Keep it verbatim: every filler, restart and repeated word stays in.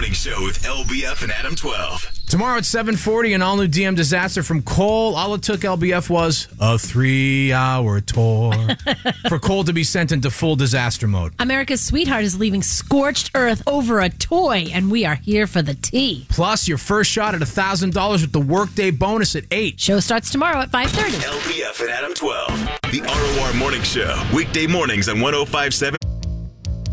Morning Show with L B F and Adam twelve. Tomorrow at seven forty, an all-new D M disaster from Cole. All it took L B F was a three-hour tour for Cole to be sent into full disaster mode. America's sweetheart is leaving scorched earth over a toy, and we are here for the tea. Plus, your first shot at one thousand dollars with the Workday bonus at eight. Show starts tomorrow at five thirty. L B F and Adam twelve. The R O R Morning Show. Weekday mornings on one oh five point seven.